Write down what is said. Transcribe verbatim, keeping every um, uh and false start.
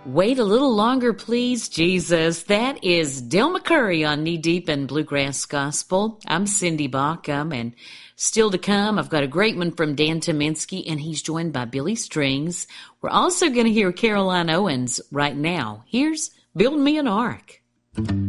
Wait a little longer, please, Jesus. That is Del McCurry on Knee Deep in Bluegrass Gospel. I'm Cindy Bauckham, and still to come, I've got a great one from Dan Tominski, and he's joined by Billy Strings. We're also going to hear Caroline Owens right now. Here's Build Me an Ark.